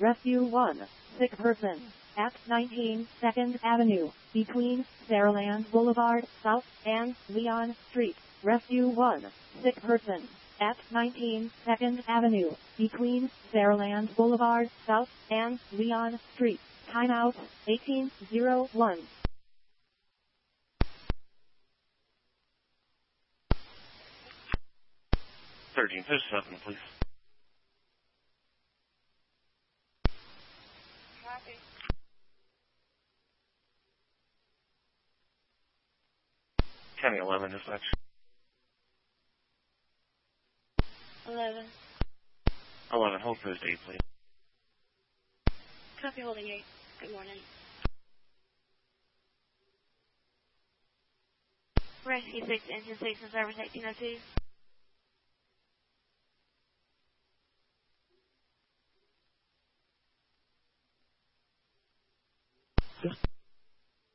Rescue 1. Sick person. At 19 2nd Avenue, between Saraland Boulevard South and Leon Street. Rescue 1. Sick person. At 19 2nd Avenue, between Saraland Boulevard South and Leon Street. Timeout 1801. 1357, please. Copy. County 11, dispatch. 11. 11, hold post 8, please. Copy, holding 8. Good morning. Rescue 6, engine 6, and service 1802. Yes.